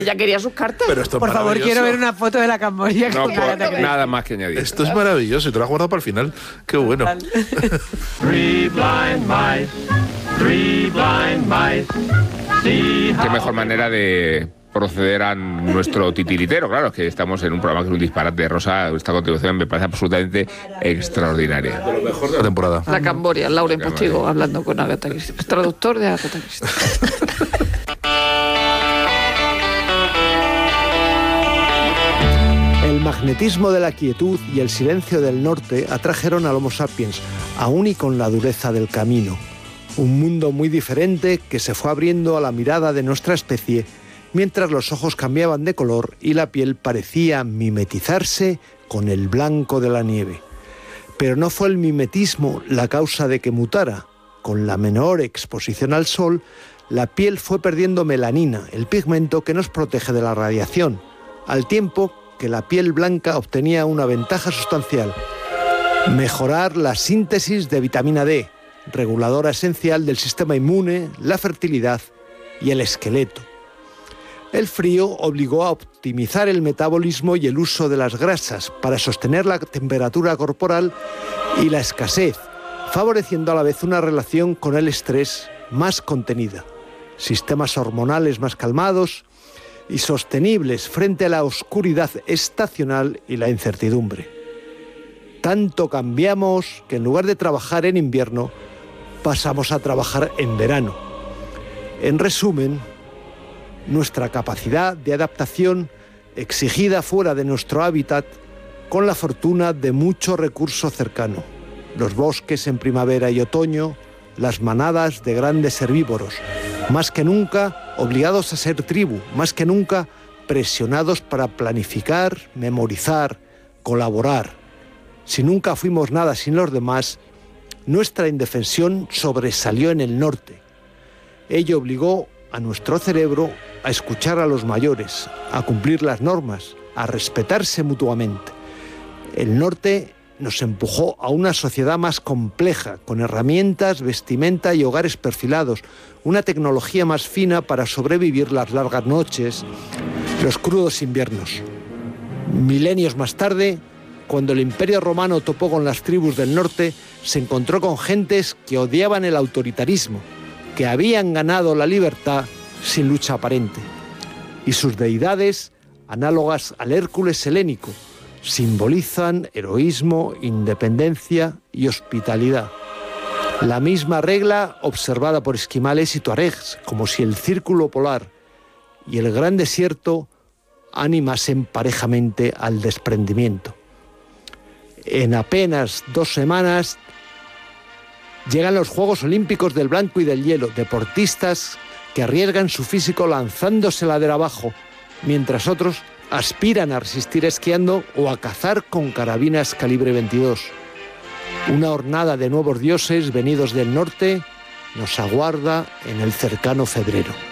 Ella quería sus cartas. Pero esto es Por favor, quiero ver una foto de la Camboya. No, nada más que añadir. Esto es maravilloso y te lo has guardado para el final. Qué bueno. Qué mejor manera de proceder a nuestro titiritero. Claro, es que estamos en un programa que es un disparate. Rosa, esta contribución me parece absolutamente extraordinaria. De lo mejor de la temporada. La Camboya, Lauren Postigo, hablando con Agatha Christie. Traductor de Agatha Christie. El magnetismo de la quietud y el silencio del norte atrajeron al Homo sapiens, aún y con la dureza del camino. Un mundo muy diferente que se fue abriendo a la mirada de nuestra especie, mientras los ojos cambiaban de color y la piel parecía mimetizarse con el blanco de la nieve. Pero no fue el mimetismo la causa de que mutara. Con la menor exposición al sol, la piel fue perdiendo melanina, el pigmento que nos protege de la radiación, al tiempo que la piel blanca obtenía una ventaja sustancial: mejorar la síntesis de vitamina D, reguladora esencial del sistema inmune, la fertilidad y el esqueleto. El frío obligó a optimizar el metabolismo y el uso de las grasas para sostener la temperatura corporal y la escasez, favoreciendo a la vez una relación con el estrés más contenida, sistemas hormonales más calmados y sostenibles frente a la oscuridad estacional y la incertidumbre. Tanto cambiamos que en lugar de trabajar en invierno, pasamos a trabajar en verano. En resumen, nuestra capacidad de adaptación exigida fuera de nuestro hábitat con la fortuna de mucho recurso cercano: los bosques en primavera y otoño, las manadas de grandes herbívoros, más que nunca obligados a ser tribu, más que nunca presionados para planificar, memorizar, colaborar. Si nunca fuimos nada sin los demás, nuestra indefensión sobresalió en el norte. Ello obligó a nuestro cerebro a escuchar a los mayores, a cumplir las normas, a respetarse mutuamente. El norte nos empujó a una sociedad más compleja, con herramientas, vestimenta y hogares perfilados, una tecnología más fina para sobrevivir las largas noches, los crudos inviernos. Milenios más tarde, cuando el Imperio Romano topó con las tribus del norte, se encontró con gentes que odiaban el autoritarismo, que habían ganado la libertad sin lucha aparente. Y sus deidades, análogas al Hércules helénico, simbolizan heroísmo, independencia y hospitalidad. La misma regla observada por esquimales y tuaregs, como si el círculo polar y el gran desierto animasen parejamente al desprendimiento. En apenas 2 semanas llegan los Juegos Olímpicos del blanco y del hielo, deportistas que arriesgan su físico lanzándose ladera abajo, mientras otros aspiran a resistir esquiando o a cazar con carabinas calibre 22. Una hornada de nuevos dioses venidos del norte nos aguarda en el cercano febrero.